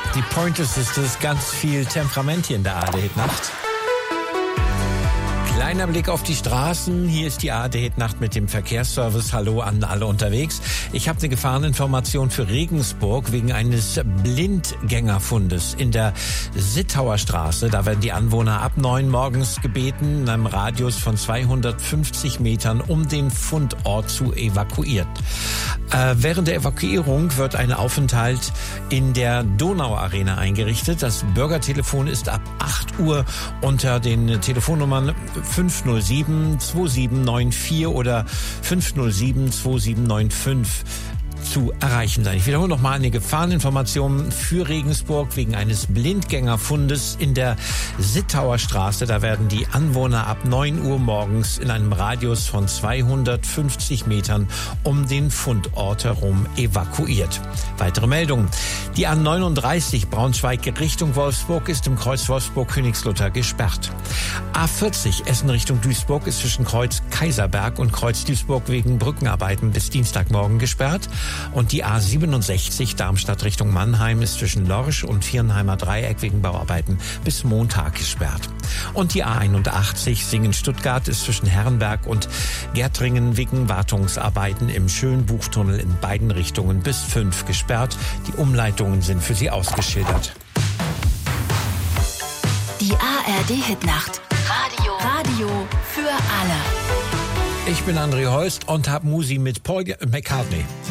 Die Pointer Sisters, ganz viel Temperament hier in der ARD-Nacht. Kleiner Blick auf die Straßen. Hier ist die ARD-Nacht mit dem Verkehrsservice. Hallo an alle unterwegs. Ich habe eine Gefahreninformation für Regensburg wegen eines Blindgängerfundes in der Sittauer Straße. Da werden die Anwohner ab 9 morgens gebeten, in einem Radius von 250 Metern um den Fundort zu evakuieren. Während der Evakuierung wird ein Aufenthalt in der Donauarena eingerichtet. Das Bürgertelefon ist ab 8 Uhr unter den Telefonnummern 507-2794 oder 507-2795 zu erreichen sein. Ich wiederhole nochmal eine Gefahreninformation für Regensburg wegen eines Blindgängerfundes in der Sittauer Straße. Da werden die Anwohner ab 9 Uhr morgens in einem Radius von 250 Metern um den Fundort herum evakuiert. Weitere Meldungen. Die A39 Braunschweig Richtung Wolfsburg ist im Kreuz Wolfsburg-Königslutter gesperrt. A40 Essen Richtung Duisburg ist zwischen Kreuz Kaiserberg und Kreuz Duisburg wegen Brückenarbeiten bis Dienstagmorgen gesperrt. Und die A67 Darmstadt Richtung Mannheim ist zwischen Lorsch und Viernheimer Dreieck wegen Bauarbeiten bis Montag gesperrt. Und die A81 Singen-Stuttgart ist zwischen Herrenberg und Gärtringen wegen Wartungsarbeiten im Schönbuchtunnel in beiden Richtungen bis 5 gesperrt. Die Umleitungen sind für Sie ausgeschildert. Die ARD-Hitnacht. Radio für alle. Ich bin André Holst und habe Musi mit Paul McCartney.